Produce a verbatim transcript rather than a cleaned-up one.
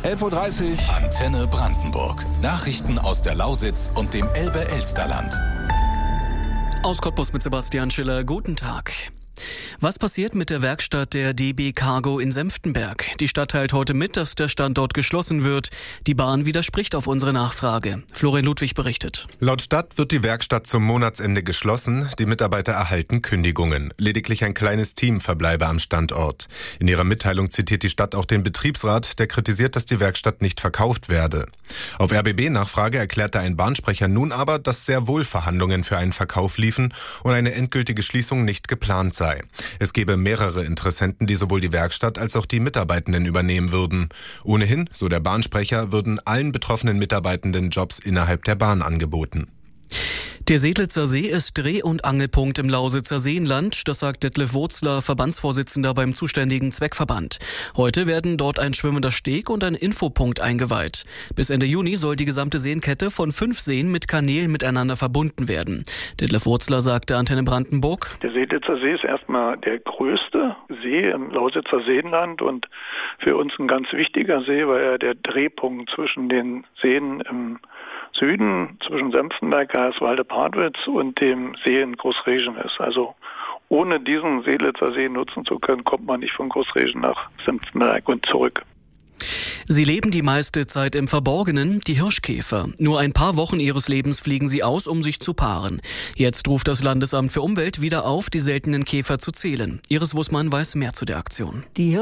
elf Uhr dreißig. Antenne Brandenburg. Nachrichten aus der Lausitz und dem Elbe-Elsterland. Aus Cottbus mit Sebastian Schiller. Guten Tag. Was passiert mit der Werkstatt der D B Cargo in Senftenberg? Die Stadt teilt heute mit, dass der Standort geschlossen wird. Die Bahn widerspricht auf unsere Nachfrage. Florian Ludwig berichtet. Laut Stadt wird die Werkstatt zum Monatsende geschlossen. Die Mitarbeiter erhalten Kündigungen. Lediglich ein kleines Team verbleibe am Standort. In ihrer Mitteilung zitiert die Stadt auch den Betriebsrat, der kritisiert, dass die Werkstatt nicht verkauft werde. Auf R B B-Nachfrage erklärte ein Bahnsprecher nun aber, dass sehr wohl Verhandlungen für einen Verkauf liefen und eine endgültige Schließung nicht geplant sei. Es gebe mehrere Interessenten, die sowohl die Werkstatt als auch die Mitarbeitenden übernehmen würden. Ohnehin, so der Bahnsprecher, würden allen betroffenen Mitarbeitenden Jobs innerhalb der Bahn angeboten. Der Sedlitzer See ist Dreh- und Angelpunkt im Lausitzer Seenland, das sagt Detlef Wurzler, Verbandsvorsitzender beim zuständigen Zweckverband. Heute werden dort ein schwimmender Steg und ein Infopunkt eingeweiht. Bis Ende Juni soll die gesamte Seenkette von fünf Seen mit Kanälen miteinander verbunden werden. Detlef Wurzler sagte Antenne Brandenburg: Der Sedlitzer See ist erstmal der größte See im Lausitzer Seenland und für uns ein ganz wichtiger See, weil er der Drehpunkt zwischen den Seen im Süden, zwischen Senftenberg, Geierswalde-Partwitz und dem See in Großregen ist. Also ohne diesen Sedlitzer See nutzen zu können, kommt man nicht von Großregen nach Senftenberg und zurück. Sie leben die meiste Zeit im Verborgenen, die Hirschkäfer. Nur ein paar Wochen ihres Lebens fliegen sie aus, um sich zu paaren. Jetzt ruft das Landesamt für Umwelt wieder auf, die seltenen Käfer zu zählen. Iris Wussmann weiß mehr zu der Aktion. Die